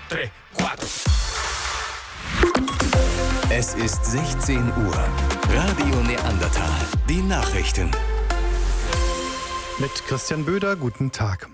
3, 4. Es ist 16 Uhr. Radio Neandertal. Die Nachrichten. Mit Christian Böder, guten Tag.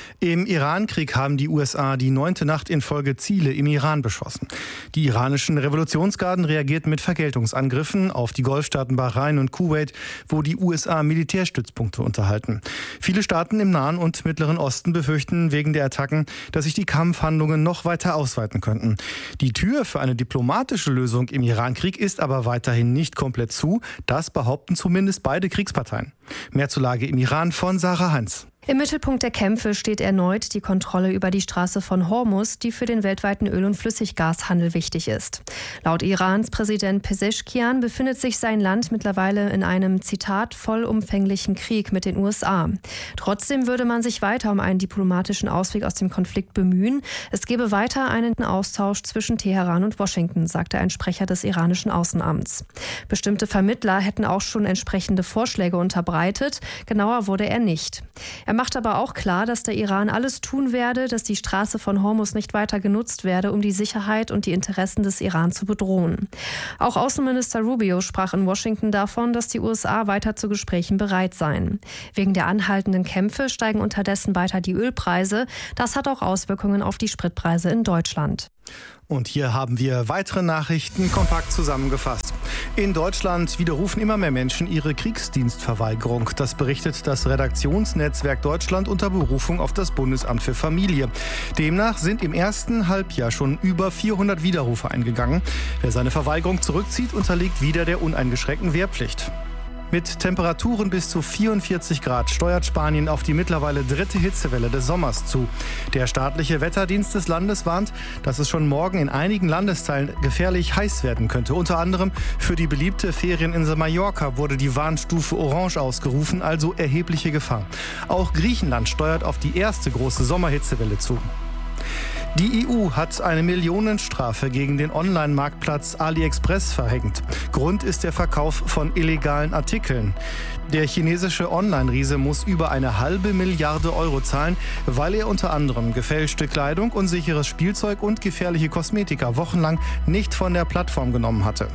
Im Irankrieg haben die USA die 9. Nacht in Folge Ziele im Iran beschossen. Die iranischen Revolutionsgarden reagierten mit Vergeltungsangriffen auf die Golfstaaten Bahrain und Kuwait, wo die USA Militärstützpunkte unterhalten. Viele Staaten im Nahen und Mittleren Osten befürchten wegen der Attacken, dass sich die Kampfhandlungen noch weiter ausweiten könnten. Die Tür für eine diplomatische Lösung im Irankrieg ist aber weiterhin nicht komplett zu. Das behaupten zumindest beide Kriegsparteien. Mehr zur Lage im Iran von Sarah Heinz. Im Mittelpunkt der Kämpfe steht erneut die Kontrolle über die Straße von Hormuz, die für den weltweiten Öl- und Flüssiggashandel wichtig ist. Laut Irans Präsident Pezeshkian befindet sich sein Land mittlerweile in einem, Zitat, vollumfänglichen Krieg mit den USA. Trotzdem würde man sich weiter um einen diplomatischen Ausweg aus dem Konflikt bemühen. Es gebe weiter einen Austausch zwischen Teheran und Washington, sagte ein Sprecher des iranischen Außenamts. Bestimmte Vermittler hätten auch schon entsprechende Vorschläge unterbreitet. Genauer wurde er nicht. Er macht aber auch klar, dass der Iran alles tun werde, dass die Straße von Hormuz nicht weiter genutzt werde, um die Sicherheit und die Interessen des Iran zu bedrohen. Auch Außenminister Rubio sprach in Washington davon, dass die USA weiter zu Gesprächen bereit seien. Wegen der anhaltenden Kämpfe steigen unterdessen weiter die Ölpreise. Das hat auch Auswirkungen auf die Spritpreise in Deutschland. Und hier haben wir weitere Nachrichten kompakt zusammengefasst. In Deutschland widerrufen immer mehr Menschen ihre Kriegsdienstverweigerung. Das berichtet das Redaktionsnetzwerk Deutschland unter Berufung auf das Bundesamt für Familie. Demnach sind im ersten Halbjahr schon über 400 Widerrufe eingegangen. Wer seine Verweigerung zurückzieht, unterliegt wieder der uneingeschränkten Wehrpflicht. Mit Temperaturen bis zu 44 Grad steuert Spanien auf die mittlerweile 3. Hitzewelle des Sommers zu. Der staatliche Wetterdienst des Landes warnt, dass es schon morgen in einigen Landesteilen gefährlich heiß werden könnte. Unter anderem für die beliebte Ferieninsel Mallorca wurde die Warnstufe Orange ausgerufen, also erhebliche Gefahr. Auch Griechenland steuert auf die erste große Sommerhitzewelle zu. Die EU hat eine Millionenstrafe gegen den Online-Marktplatz AliExpress verhängt. Grund ist der Verkauf von illegalen Artikeln. Der chinesische Online-Riese muss über 1,5 Milliarde Euro zahlen, weil er unter anderem gefälschte Kleidung, unsicheres Spielzeug und gefährliche Kosmetika wochenlang nicht von der Plattform genommen hatte.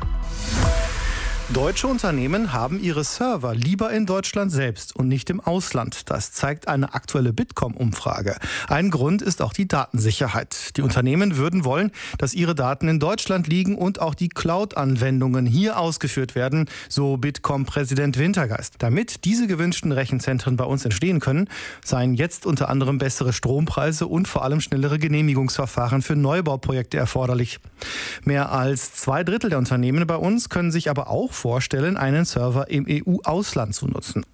Deutsche Unternehmen haben ihre Server lieber in Deutschland selbst und nicht im Ausland. Das zeigt eine aktuelle Bitkom-Umfrage. Ein Grund ist auch die Datensicherheit. Die Unternehmen würden wollen, dass ihre Daten in Deutschland liegen und auch die Cloud-Anwendungen hier ausgeführt werden, so Bitkom-Präsident Wintergeist. Damit diese gewünschten Rechenzentren bei uns entstehen können, seien jetzt unter anderem bessere Strompreise und vor allem schnellere Genehmigungsverfahren für Neubauprojekte erforderlich. Mehr als 2/3 der Unternehmen bei uns können sich aber auch vorstellen, einen Server im EU-Ausland zu nutzen.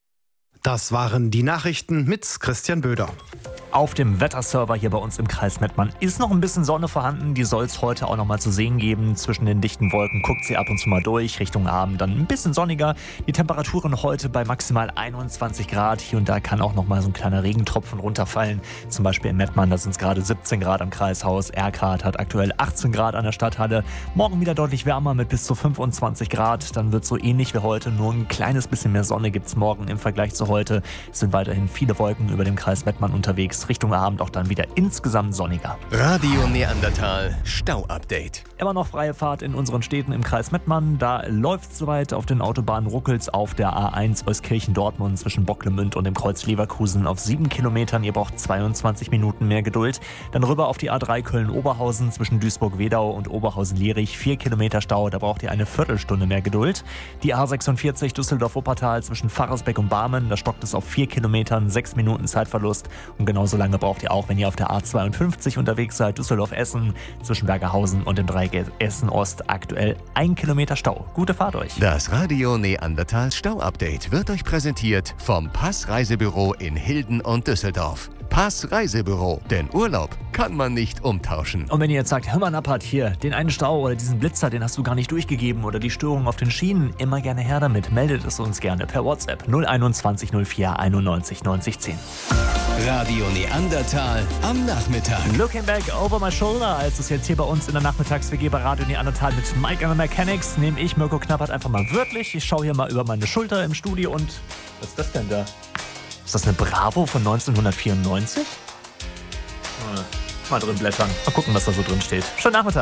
Das waren die Nachrichten mit Christian Böder. Auf dem Wetterserver hier bei uns im Kreis Mettmann ist noch ein bisschen Sonne vorhanden. Die soll es heute auch noch mal zu sehen geben. Zwischen den dichten Wolken guckt sie ab und zu mal durch. Richtung Abend dann ein bisschen sonniger. Die Temperaturen heute bei maximal 21 Grad. Hier und da kann auch noch mal so ein kleiner Regentropfen runterfallen. Zum Beispiel in Mettmann, da sind es gerade 17 Grad am Kreishaus. Erkrath hat aktuell 18 Grad an der Stadthalle. Morgen wieder deutlich wärmer mit bis zu 25 Grad. Dann wird es so ähnlich wie heute. Nur ein kleines bisschen mehr Sonne gibt es morgen im Vergleich zu heute. Es sind weiterhin viele Wolken über dem Kreis Mettmann unterwegs. Richtung Abend auch dann wieder insgesamt sonniger. Radio Neandertal Stau-Update. Immer noch freie Fahrt in unseren Städten im Kreis Mettmann. Da läuft es soweit auf den Autobahnen ruckels auf der A1 Euskirchen-Dortmund zwischen Bocklemünd und dem Kreuz Leverkusen auf 7 Kilometern. Ihr braucht 22 Minuten mehr Geduld. Dann rüber auf die A3 Köln-Oberhausen zwischen Duisburg-Wedau und Oberhausen-Lierich. 4 Kilometer Stau, da braucht ihr eine Viertelstunde mehr Geduld. Die A46 Düsseldorf-Wuppertal zwischen Pfarrersbeck und Barmen. Da stockt es auf 4 Kilometern, 6 Minuten Zeitverlust. Und genauso lange braucht ihr auch, wenn ihr auf der A52 unterwegs seid, Düsseldorf-Essen, zwischen Bergerhausen und dem Dreieck Essen-Ost aktuell 1 Kilometer Stau. Gute Fahrt euch. Das Radio Neandertal Stau-Update wird euch präsentiert vom Pass-Reisebüro in Hilden und Düsseldorf. Pass-Reisebüro, denn Urlaub kann man nicht umtauschen. Und wenn ihr jetzt sagt, hör mal Nappert, hier, den einen Stau oder diesen Blitzer, den hast du gar nicht durchgegeben oder die Störung auf den Schienen, immer gerne her damit. Meldet es uns gerne per WhatsApp 021 04 91 90 10. Radio Neandertal am Nachmittag. Looking back over my shoulder, als es jetzt hier bei uns in der Nachmittags-WG bei Radio Neandertal mit Mike and the Mechanics, nehme ich Mirko Knappert einfach mal wörtlich. Ich schaue hier mal über meine Schulter im Studio und was ist das denn da? Ist das eine Bravo von 1994? mal drin blättern. Mal gucken, was da so drin steht. Schönen Nachmittag.